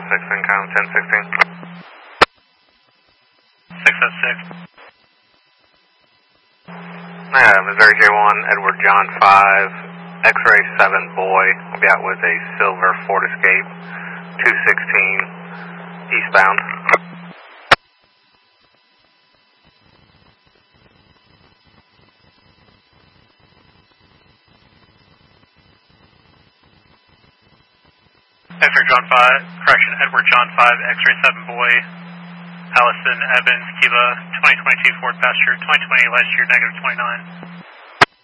1016, count 1016. 606. Missouri J1, Edward John 5, X-ray 7 boy. We'll be out with a silver Ford Escape 216 eastbound. X-ray John 5, correction, Edward John 5, X-ray 7 boy, Allison Evans, Kilo 2022 Ford Passenger, 2020 last year, -29.